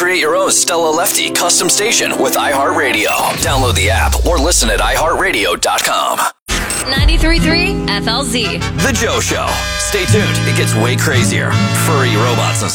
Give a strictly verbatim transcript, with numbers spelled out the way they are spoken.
Create your own Stella Lefty custom station with iHeartRadio. Download the app or listen at i heart radio dot com. ninety-three point three F L Z. The Joe Show. Stay tuned. It gets way crazier. Furry robots and